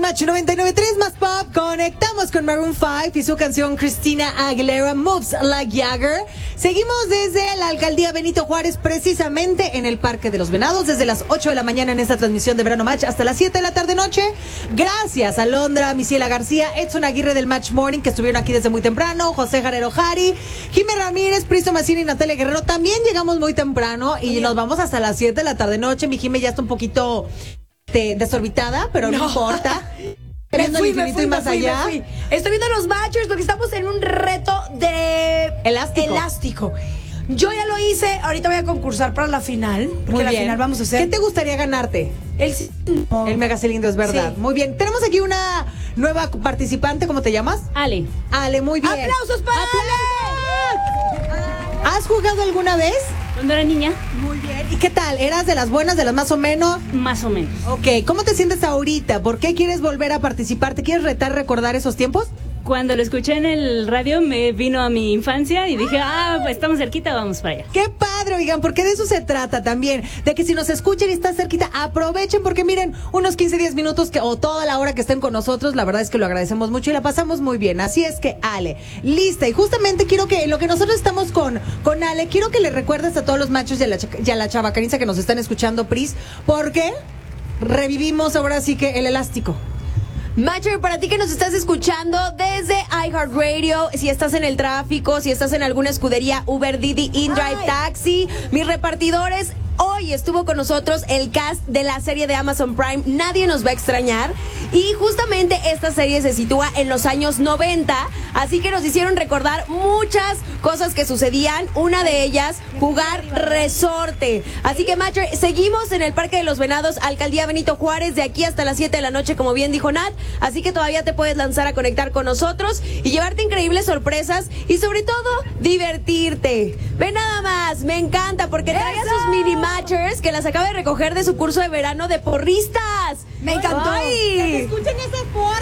Match 99.3 más pop. Conectamos con Maroon 5 y su canción Christina Aguilera, Moves Like Jagger. Seguimos desde la alcaldía Benito Juárez, precisamente en el Parque de los Venados, desde las 8 de la mañana en esta transmisión de Verano Match hasta las 7 de la tarde-noche. Gracias a Londra, Misiela García, Edson Aguirre del Match Morning, que estuvieron aquí desde muy temprano, José Jarero Jari, Jimé Ramírez, Pristo Massini y Natalia Guerrero. También llegamos muy temprano y nos vamos hasta las 7 de la tarde-noche. Mi Jimé ya está un poquito desorbitada, pero no importa. Me fui. Estoy viendo los matchers porque estamos en un reto de elástico. Yo ya lo hice, ahorita voy a concursar para la final. Porque Muy la bien. final vamos a hacer. ¿Qué te gustaría ganarte? El mega cilindro, es verdad. Sí. Muy bien. Tenemos aquí una nueva participante, ¿cómo te llamas? Ale. Ale, muy bien. ¡Aplausos para Ale! ¿Has jugado alguna vez? Cuando era niña, Muy bien. ¿Y qué tal? ¿Eras de las buenas, de las más o menos? más o menos. Ok, ¿cómo te sientes ahorita? ¿Por qué quieres volver a participar? ¿Te quieres recordar esos tiempos? Cuando lo escuché en el radio me vino a mi infancia y dije, pues estamos cerquita, vamos para allá. ¡Qué padre, oigan! Porque de eso se trata también. De que si nos escuchan y están cerquita, aprovechen porque miren, unos 15, 10 minutos o toda la hora que estén con nosotros, la verdad es que lo agradecemos mucho y la pasamos muy bien. Así es que, Ale, lista. Y justamente quiero que, en lo que nosotros estamos con Ale, quiero que le recuerdes a todos los machos y a la chavacaniza que nos están escuchando, Pris, porque revivimos ahora sí que el elástico. Matcher, para ti que nos estás escuchando desde iHeartRadio, si estás en el tráfico, si estás en alguna escudería Uber, Didi, InDrive, Taxi, mis repartidores, hoy estuvo con nosotros el cast de la serie de Amazon Prime, Nadie nos va a extrañar, y justamente esta serie se sitúa en los años 90, así que nos hicieron recordar muchas cosas que sucedían, una de ellas, jugar resorte. Así que, Matcher, seguimos en el Parque de los Venados, Alcaldía Benito Juárez, de aquí hasta las 7 de la noche, como bien dijo Nat, así que todavía te puedes lanzar a conectar con nosotros y llevarte increíbles sorpresas y sobre todo, divertirte. Ve nada más, me encanta porque trae a sus mini matchers que las acaba de recoger de su curso de verano de porristas. Me encantó. ¡Ay! ¡Escuchen esa porra!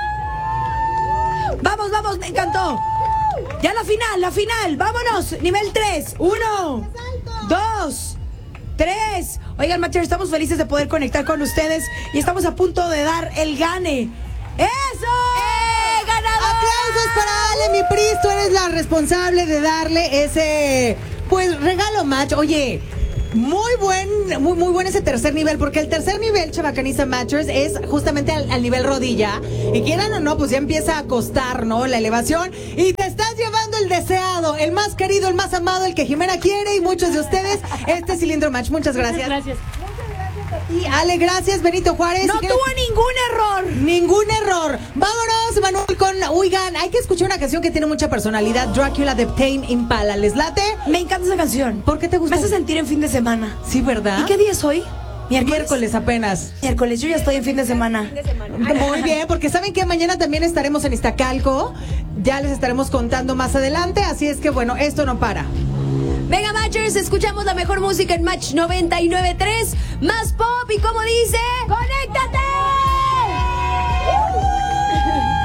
Vamos, me encantó. Ya la final, vámonos. Nivel 3, 1, 2, 3. Oigan, Matcher, estamos felices de poder conectar con ustedes y estamos a punto de dar el gane. ¡Eso! ¡Ganador! Aplausos para Ale, mi Pris, tú eres la responsable de darle ese, pues, regalo match. Oye, muy buen ese tercer nivel, porque el tercer nivel, Chavacaniza Matchers, es justamente al nivel rodilla. Y quieran o no, pues ya empieza a costar, ¿no? La elevación. Y te estás llevando el deseado, el más querido, el más amado, el que Jimena quiere y muchos de ustedes, este cilindro match. Muchas gracias. Gracias. Y Ale, gracias, Benito Juárez. No tuvo ningún error. Ningún error. Vámonos, Manuel, oigan, hay que escuchar una canción que tiene mucha personalidad, Drácula de Tame Impala. ¿Les late? Me encanta esa canción. ¿Por qué te gusta? Me hace sentir en fin de semana. Sí, ¿verdad? ¿Y qué día es hoy? Miércoles apenas. Miércoles, yo ya estoy en fin de semana. Muy bien, porque saben que mañana también estaremos en Iztacalco. Ya les estaremos contando más adelante, así es que bueno, esto no para. Venga, Matchers, escuchamos la mejor música en Match 99.3, más pop y como dice, ¡conéctate!